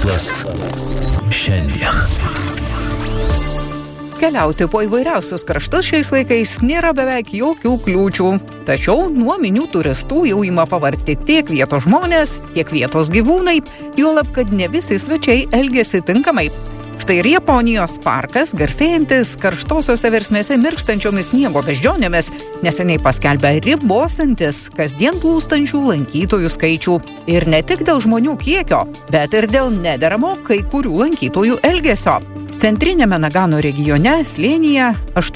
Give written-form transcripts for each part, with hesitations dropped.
Verslas šiandien. Keliauti po įvairiausius kraštus šiais laikais nėra beveik jokių kliūčių. Tačiau nuo minių turistų jau ima pavargti tiek vietos žmonės, tiek vietos gyvūnai, juolab, kad ne visi svečiai elgiasi tinkamai. Štai ir Japonijos parkas, garsėjantis karštosiose versmėse mirkstančiomis sniego beždžionėmis, neseniai paskelbė ribosantis kasdien plūstančių lankytojų skaičių. Ir ne tik dėl žmonių kiekio, bet ir dėl nederamo kai kurių lankytojų elgesio. Centrinėme Nagano regione, slėnyje,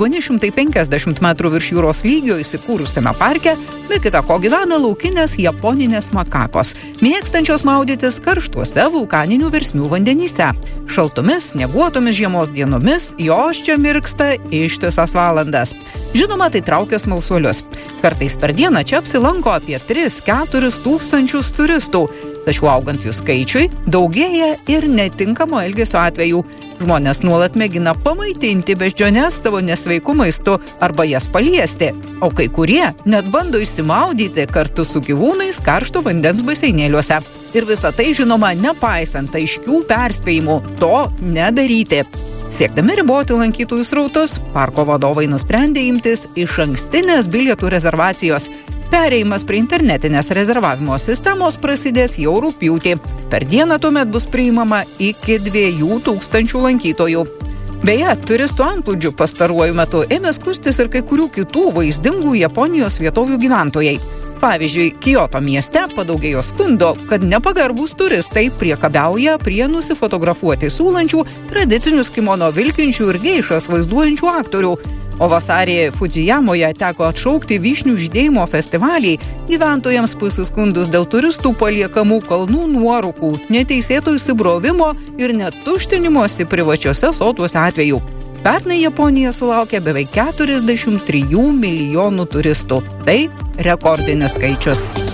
850 metrų virš jūros lygio įsikūrusiame parke, be kita ko gyvena laukinės japoninės makakos, mėgstančios maudytis karštuose vulkaninių versmių vandenyse. Šaltomis, snieguotomis žiemos dienomis jos čia mirksta ištisas valandas. Žinoma, tai traukia smalsuolius. Kartais per dieną čia apsilanko apie 3-4 tūkstančius turistų. Tačiau augant jų skaičiui, daugėja ir netinkamo elgesio atvejų. Žmonės nuolat mėgina pamaitinti beždžiones savo nesveiku maistu arba jas paliesti, o kai kurie net bando išsimaudyti kartu su gyvūnais karšto vandens baseinėliuose. Ir visa tai, žinoma, nepaisant aiškių perspėjimų to nedaryti. Siekdami riboti lankytojų srautus, parko vadovai nusprendė imtis išankstinės bilietų rezervacijos. Perėjimas prie internetinės rezervavimo sistemos prasidės jau rugpjūtį. Per dieną tuomet bus priimama iki 2000 lankytojų. Beje, turistų antplūdžių pastaruoju metu ėmė skųstis ir kai kurių kitų vaizdingų Japonijos vietovių gyventojai. Pavyzdžiui, Kioto mieste padaugėjo skundo, kad nepagarbūs turistai priekabiauja prie nusifotografuoti siūlančių, tradicinius kimono vilkinčių ir geišas vaizduojančių aktorių. O vasarį Fudžijamoje teko atšaukti vyšnių žydėjimo festivalį, gyventojams pasiskundus dėl turistų paliekamų kalnų nuorūkų, neteisėto įsibrovimo ir net tuštinimosi privačiuose sotuose atvejų. Pernai Japonija sulaukė beveik 43 milijonų turistų. Tai rekordinis skaičius.